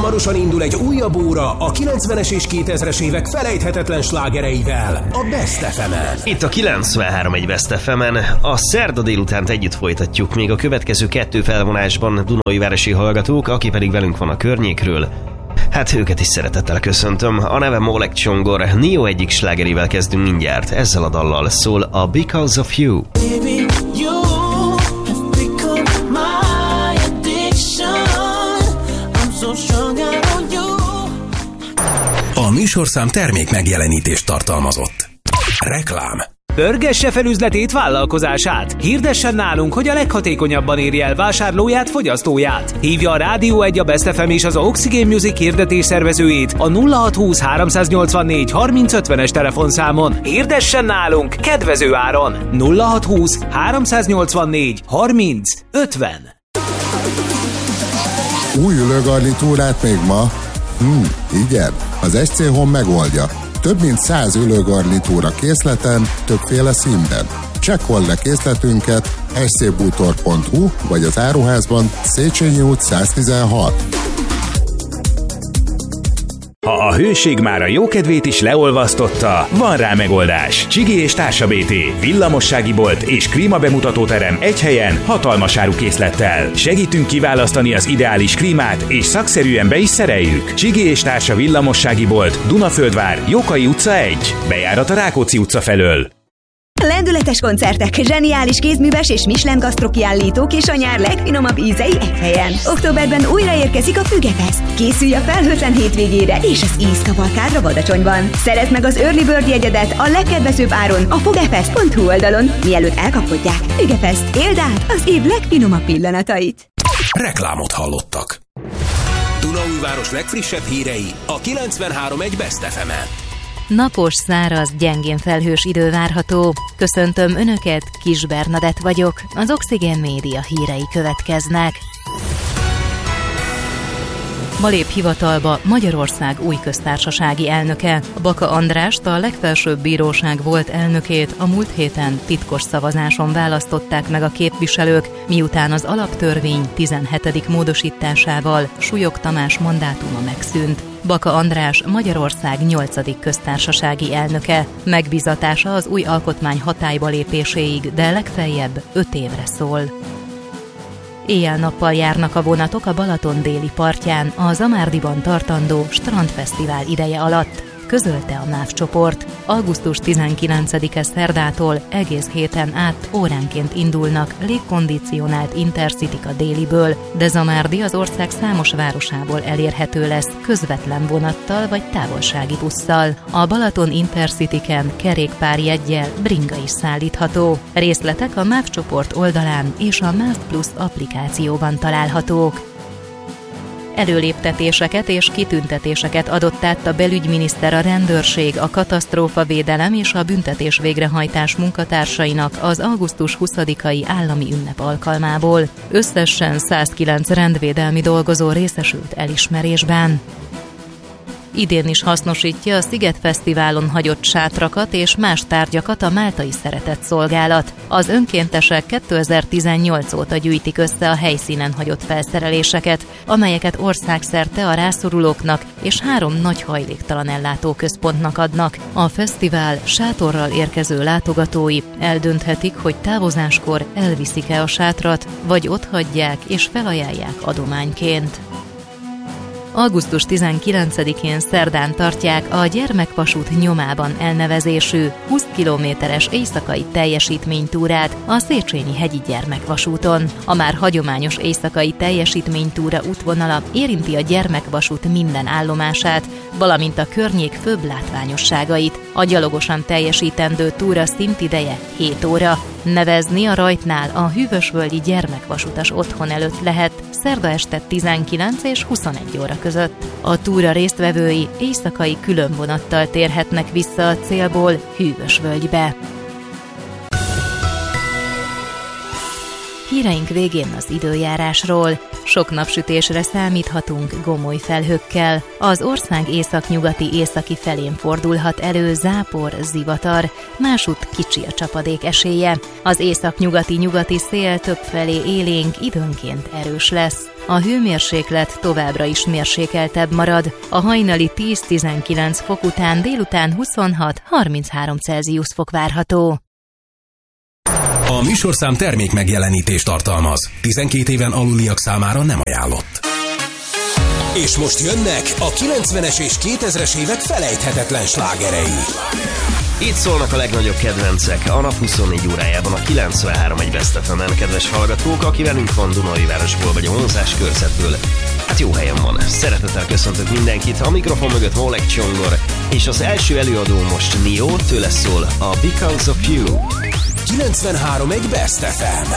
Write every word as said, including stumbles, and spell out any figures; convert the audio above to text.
hamarosan indul egy újabb óra a kilencvenes és kétezres évek felejthetetlen slágereivel, a Best ef emen. Itt a kilencvenhárom egy Best ef emen. A szerda délutánt együtt folytatjuk, még a következő kettő felvonásban Dunaújvárosi hallgatók, aki pedig velünk van a környékről. Hát őket is szeretettel köszöntöm. A neve Molek Csongor, Nio egyik slágerével kezdünk mindjárt. Ezzel a dallal szól a Because of You. Baby, you have become my addiction. I'm so strung out on you. A műsorszám termék megjelenítést tartalmazott. Reklám. Pörgesse fel üzletét, vállalkozását. Hirdessen nálunk, hogy a leghatékonyabban érje el vásárlóját, fogyasztóját. Hívja a Rádió egy, a Best ef em és az Oxygen Music hirdetés szervezőjét a nulla hat húsz háromszáznyolcvannégy harminc ötvenes telefonszámon. Hirdessen nálunk kedvező áron. nulla hat húsz háromszáznyolcvannégy harminc ötven. Új ülőgarnitúrát még ma? Hm, igen, az es cé Home megoldja. Több mint száz ülőgarnitúra készleten, többféle színben. Csekkold le készletünket es cé bútor pont hu vagy az áruházban, Széchenyi út száztizenhat. Ha a hőség már a jókedvét is leolvasztotta, van rá megoldás. Csigi és Társa bé té, villamossági bolt és klímabemutatóterem egy helyen, hatalmas árukészlettel. Segítünk kiválasztani az ideális klímát, és szakszerűen be is szereljük. Csigi és Társa villamossági bolt, Dunaföldvár, Jókai utca egy. Bejárat a Rákóczi utca felől. Lendületes koncertek, zseniális kézműves és Michelin gasztrokiállítók és a nyár legfinomabb ízei egy helyen. Októberben újra érkezik a Fügefest. Készülj a felhőtlen hétvégére és az ízkavalkádra Badacsonyban. Szerezd meg az Early Bird jegyedet a legkedvezőbb áron a fugefest pont hu oldalon, mielőtt elkapkodják. Fügefest, éld át az év legfinomabb pillanatait. Reklámot hallottak. Dunaújváros legfrissebb hírei a kilencvenhárom egy Best ef emen. Napos, száraz, gyengén felhős idő várható. Köszöntöm Önöket, Kis Bernadett vagyok. Az Oxygen Média hírei következnek. Ma lép hivatalba Magyarország új köztársasági elnöke. Baka Andrást, a legfelsőbb bíróság volt elnökét a múlt héten titkos szavazáson választották meg a képviselők, miután az alaptörvény tizenhetedik módosításával Súlyog Tamás mandátuma megszűnt. Baka András Magyarország nyolcadik köztársasági elnöke. Megbízatása az új alkotmány hatályba lépéséig, de legfeljebb öt évre szól. Éjjel-nappal járnak a vonatok a Balaton déli partján a Zamárdiban tartandó strandfesztivál ideje alatt, közölte a MÁV csoport. augusztus tizenkilencedike szerdától egész héten át óránként indulnak légkondicionált Intercityk a déliből, de Zamárdi az ország számos városából elérhető lesz közvetlen vonattal vagy távolsági busszal. A Balaton Intercityken kerékpárjeggyel bringa is szállítható. Részletek a MÁV csoport oldalán és a MÁV Plus applikációban találhatók. Előléptetéseket és kitüntetéseket adott át a belügyminiszter, a rendőrség, a katasztrófavédelem és a büntetés végrehajtás munkatársainak az augusztus huszadikai állami ünnep alkalmából. Összesen százkilenc rendvédelmi dolgozó részesült elismerésben. Idén is hasznosítja a Sziget Fesztiválon hagyott sátrakat és más tárgyakat a Máltai Szeretett Szolgálat. Az önkéntesek kétezer-tizennyolc óta gyűjtik össze a helyszínen hagyott felszereléseket, amelyeket országszerte a rászorulóknak és három nagy hajléktalan ellátóközpontnak adnak. A fesztivál sátorral érkező látogatói eldönthetik, hogy távozáskor elviszik-e a sátrat, vagy otthagyják és felajánlják adományként. augusztus tizenkilencedikén szerdán tartják a Gyermekvasút nyomában elnevezésű húsz kilométeres éjszakai teljesítménytúrát a Széchenyi hegyi gyermekvasúton. A már hagyományos éjszakai teljesítménytúra útvonala érinti a gyermekvasút minden állomását, valamint a környék főbb látványosságait. A gyalogosan teljesítendő túra színtideje hét óra. Nevezni a rajtnál a Hűvösvölgyi gyermekvasutas otthon előtt lehet szerda este tizenkilenc és huszonegy óra között. A túra résztvevői éjszakai különvonattal térhetnek vissza a célból Hűvösvölgybe. Híreink végén az időjárásról. Sok napsütésre számíthatunk gomoly felhőkkel. Az ország északnyugati északi felén fordulhat elő zápor, zivatar, másutt kicsi a csapadék esélye. Az északnyugati nyugati szél többfelé élénk, időnként erős lesz. A hőmérséklet továbbra is mérsékeltebb marad. A hajnali tíz-tizenkilenc fok után délután huszonhat-harminchárom Celsius fok várható. A műsorszám termék megjelenítést tartalmaz. tizenkét éven aluliak számára nem ajánlott. És most jönnek a kilencvenes és kétezres évek felejthetetlen slágerei. Itt szólnak a legnagyobb kedvencek a nap huszonnégy órájában a kilencvenhárom egy Best ef emen, kedves hallgatók, aki velünk van Dunaújvárosból vagy a vonzás körzetből. Hát jó helyen van. Szeretettel köszöntök mindenkit, a mikrofon mögött Molek Csongor, és az első előadó most Nio, tőle szól a Because of You. kilencvenhárom egy Best ef em.